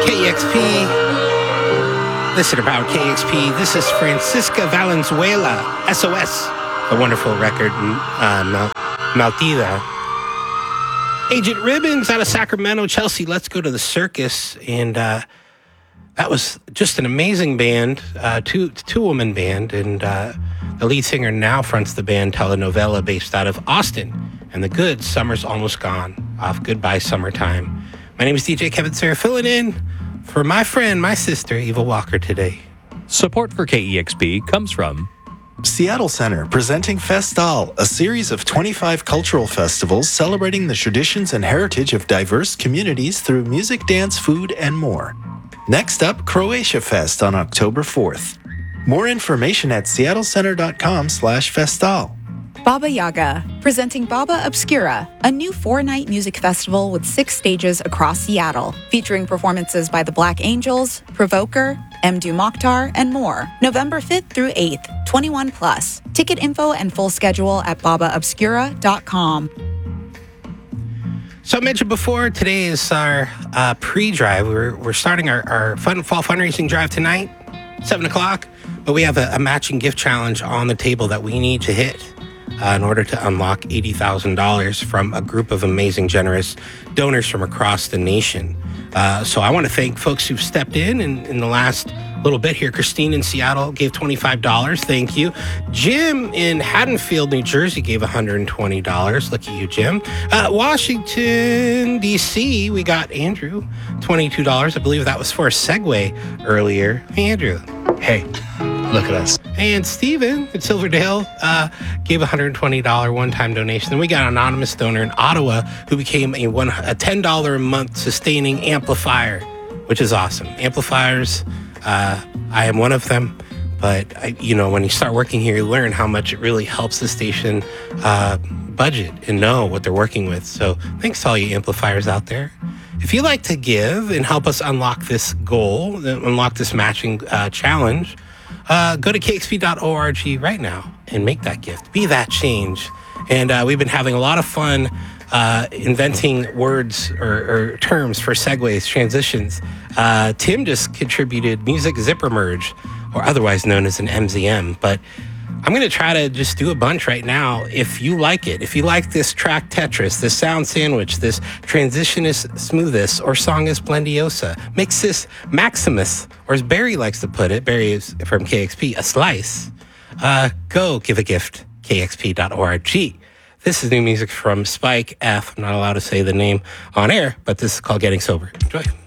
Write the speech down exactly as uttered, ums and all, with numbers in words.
K E X P. Listener powered K E X P. This is Francisca Valenzuela, S O S, the wonderful record, uh, Mal- Maltida. Agent Ribbons out of Sacramento, Chelsea. Let's go to the circus. And uh, that was just an amazing band, uh, two two woman band, and uh, the lead singer now fronts the band Telenovela, based out of Austin. And the good Summer's Almost Gone off Goodbye Summertime. My name is D J Kevin Sarah, filling in for my friend, my sister, Eva Walker today. Support for K E X P comes from Seattle Center, presenting Festal, a series of twenty-five cultural festivals celebrating the traditions and heritage of diverse communities through music, dance, food, and more. Next up, Croatia Fest on October fourth. More information at seattlecenter.com slash festal. Baba Yaga, presenting Baba Obscura, a new four-night music festival with six stages across Seattle, featuring performances by the Black Angels, Provoker, Mdu Mokhtar, and more. November fifth through eighth, twenty-one plus. Ticket info and full schedule at baba obscura dot com. So I mentioned before, today is our uh, pre-drive. We're, we're starting our, our fun fall fundraising drive tonight, seven o'clock. But we have a, a matching gift challenge on the table that we need to hit uh, in order to unlock eighty thousand dollars from a group of amazing, generous donors from across the nation. Uh, so I want to thank folks who've stepped in, in in the last little bit here. Christine in Seattle gave twenty-five dollars. Thank you. Jim in Haddonfield, New Jersey gave one hundred twenty dollars. Look at you, Jim. Uh, Washington, D C, we got Andrew, twenty-two dollars. I believe that was for a Segway earlier. Hey, Andrew. Hey, look at us. And Steven at Silverdale uh, gave a one hundred twenty dollars one-time donation. Then we got an anonymous donor in Ottawa who became a, one, a ten dollars a month sustaining amplifier, which is awesome. Amplifiers, uh, I am one of them. But, I, you know, when you start working here, you learn how much it really helps the station uh, budget and know what they're working with. So thanks to all you amplifiers out there. If you'd like to give and help us unlock this goal, unlock this matching uh, challenge, uh, go to k x p dot org right now and make that gift. Be that change. And uh, we've been having a lot of fun uh, inventing words or, or terms for segues, transitions. Uh, Tim just contributed Music Zipper Merge, or otherwise known as an M Z M. But I'm going to try to just do a bunch right now. If you like it, if you like this track Tetris, this sound sandwich, this transitionist smoothest, or song is blendiosa, mixus maximus, or as Barry likes to put it, Barry is from K X P, a slice, uh, go give a gift, k x p dot org. This is new music from Spike F. I'm not allowed to say the name on air, but this is called Getting Sober. Enjoy.